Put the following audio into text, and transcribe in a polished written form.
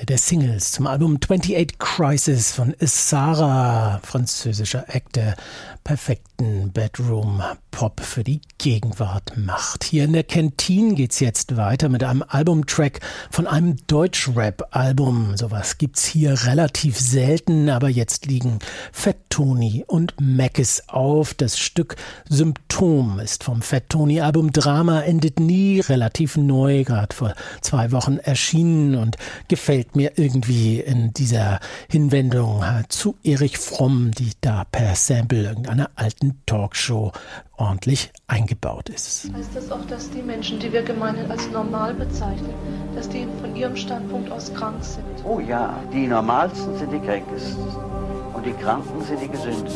der Singles zum Album 28 Crisis von Issara, französischer Act, der perfekten Bedroom-Pop für die Gegenwart macht. Hier in der Kantine geht's jetzt weiter mit einem Albumtrack von einem Deutsch-Rap-Album. Sowas gibt's hier relativ selten, aber jetzt liegen Fat Tony und Mackes auf. Das Stück Symptom ist vom Fat Tony-Album Drama endet nie, relativ neu, gerade vor 2 Wochen erschienen und gefällt mir irgendwie in dieser Hinwendung zu Erich Fromm, die da per Sample irgendeiner alten Talkshow ordentlich eingebaut ist. Heißt das auch, dass die Menschen, die wir gemeinhin als normal bezeichnen, dass die von ihrem Standpunkt aus krank sind? Oh ja, die Normalsten sind die Kränkesten und die Kranken sind die Gesündesten.